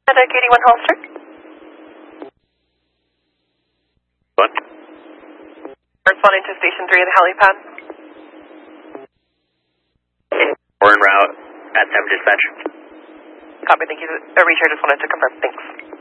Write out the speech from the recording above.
Deck 81 Holster. What? Responding to Station 3 of the helipad. We're en route at 7 dispatch. Copy, thank you. Reacher, just wanted to confirm. Thanks.